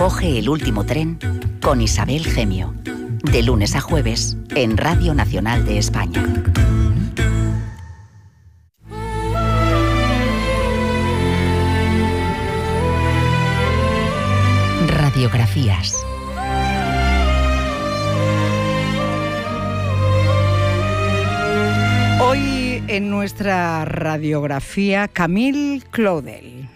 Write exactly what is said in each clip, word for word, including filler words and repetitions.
Coge el último tren con Isabel Gemio, de lunes a jueves en Radio Nacional de España. Radiografías. Hoy en nuestra radiografía, Camille Claudel.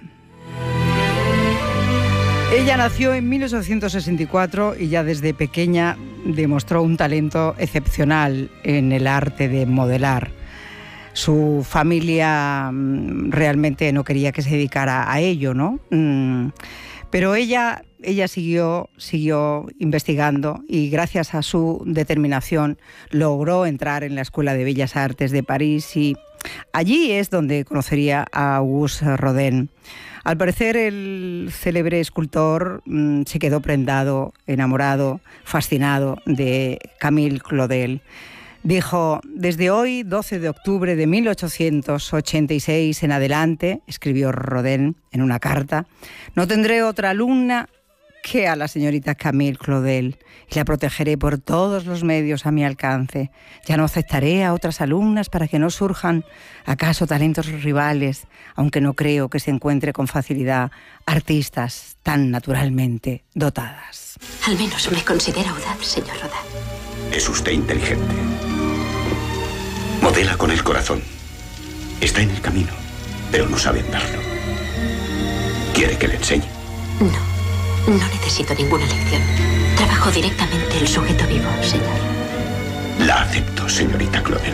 Ella nació en mil ochocientos sesenta y cuatro y ya desde pequeña demostró un talento excepcional en el arte de modelar. Su familia realmente no quería que se dedicara a ello, ¿no? Pero ella, ella siguió, siguió investigando y gracias a su determinación logró entrar en la Escuela de Bellas Artes de París y allí es donde conocería a Auguste Rodin. Al parecer el célebre escultor mmm, se quedó prendado, enamorado, fascinado de Camille Claudel. Dijo: desde hoy, doce de octubre de mil ochocientos ochenta y seis en adelante, escribió Rodin en una carta, no tendré otra alumna que a la señorita Camille Claudel y la protegeré por todos los medios a mi alcance. Ya no aceptaré a otras alumnas para que no surjan acaso talentos rivales, aunque no creo que se encuentre con facilidad artistas tan naturalmente dotadas. Al menos me considera audaz, señor Rodin. Es usted inteligente. Modela con el corazón. Está en el camino, pero no sabe andarlo. ¿Quiere que le enseñe? No. No necesito ninguna lección. Trabajo directamente el sujeto vivo, señor. La acepto, señorita Claudel.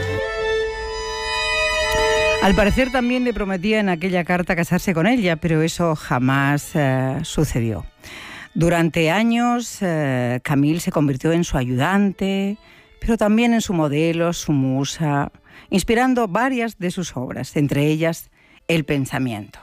Al parecer también le prometía en aquella carta casarse con ella, pero eso jamás eh, sucedió. Durante años, eh, Camille se convirtió en su ayudante, pero también en su modelo, su musa, inspirando varias de sus obras, entre ellas El pensamiento.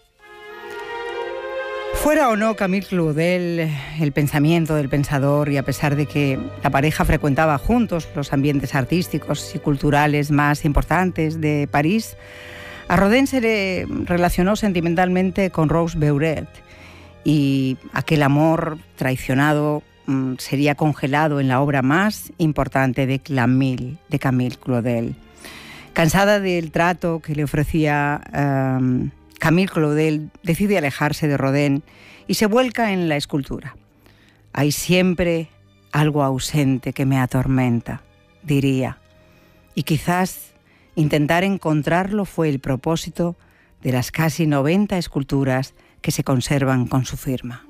Fuera o no Camille Claudel el pensamiento del pensador, y a pesar de que la pareja frecuentaba juntos los ambientes artísticos y culturales más importantes de París, a Rodin se le relacionó sentimentalmente con Rose Beuret, y aquel amor traicionado mmm, sería congelado en la obra más importante de Camille, de Camille Claudel. Cansada del trato que le ofrecía Um, Camille Claudel decide alejarse de Rodin y se vuelca en la escultura. Hay siempre algo ausente que me atormenta, diría, y quizás intentar encontrarlo fue el propósito de las casi noventa esculturas que se conservan con su firma.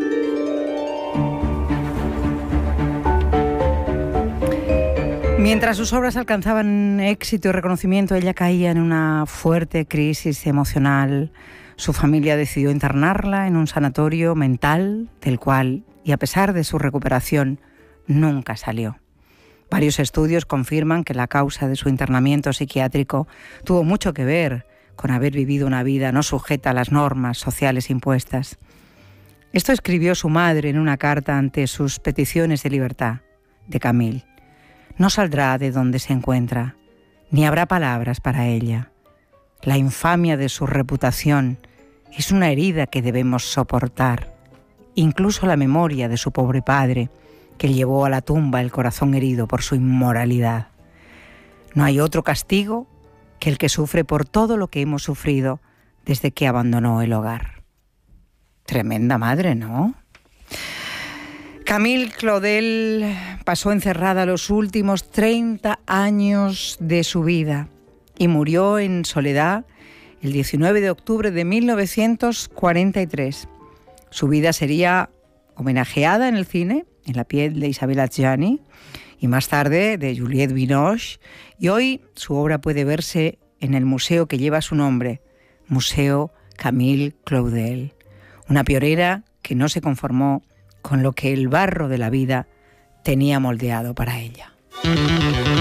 Mientras sus obras alcanzaban éxito y reconocimiento, ella caía en una fuerte crisis emocional. Su familia decidió internarla en un sanatorio mental, del cual, y a pesar de su recuperación, nunca salió. Varios estudios confirman que la causa de su internamiento psiquiátrico tuvo mucho que ver con haber vivido una vida no sujeta a las normas sociales impuestas. Esto escribió su madre en una carta ante sus peticiones de libertad de Camille. No saldrá de donde se encuentra, ni habrá palabras para ella. La infamia de su reputación es una herida que debemos soportar. Incluso la memoria de su pobre padre, que llevó a la tumba el corazón herido por su inmoralidad. No hay otro castigo que el que sufre por todo lo que hemos sufrido desde que abandonó el hogar. Tremenda madre, ¿no? Camille Claudel pasó encerrada los últimos treinta años de su vida y murió en soledad el diecinueve de octubre de mil novecientos cuarenta y tres. Su vida sería homenajeada en el cine, en la piel de Isabelle Adjani y más tarde de Juliette Binoche, y hoy su obra puede verse en el museo que lleva su nombre, Museo Camille Claudel, una pionera que no se conformó con lo que el barro de la vida tenía moldeado para ella.